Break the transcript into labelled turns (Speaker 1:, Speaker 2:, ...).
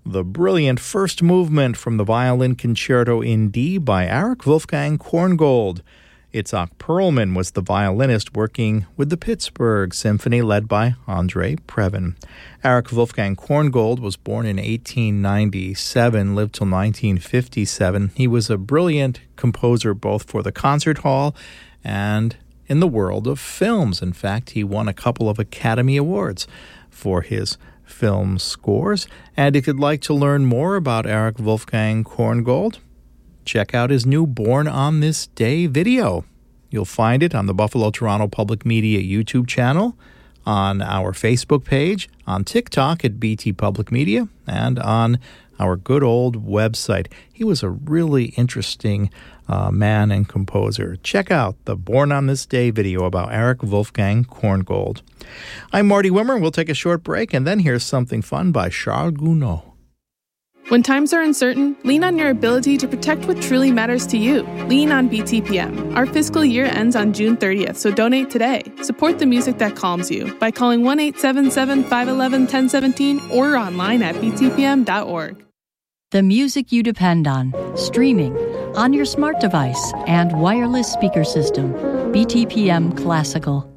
Speaker 1: the brilliant first movement from the Violin Concerto in D by Erich Wolfgang Korngold. Itzhak Perlman was the violinist working with the Pittsburgh Symphony led by Andrei Previn. Erich Wolfgang Korngold was born in 1897, lived till 1957. He was a brilliant composer both for the concert hall and in the world of films. In fact, he won a couple of Academy Awards for his film scores. And if you'd like to learn more about Erich Wolfgang Korngold, check out his new Born on This Day video. You'll find it on the Buffalo Toronto Public Media YouTube channel, on our Facebook page, on TikTok at BT Public Media, and on our good old website. He was a really interesting man and composer. Check out the Born on This Day video about Erich Wolfgang Korngold. I'm Marty Wimmer. We'll take a short break, and then here's something fun by Charles Gounod.
Speaker 2: When times are uncertain, lean on your ability to protect what truly matters to you. Lean on BTPM. Our fiscal year ends on June 30th, so donate today. Support the music that calms you by calling 1-877-511-1017 or online at btpm.org.
Speaker 3: The music you depend on, streaming, on your smart device, and wireless speaker system. BTPM Classical.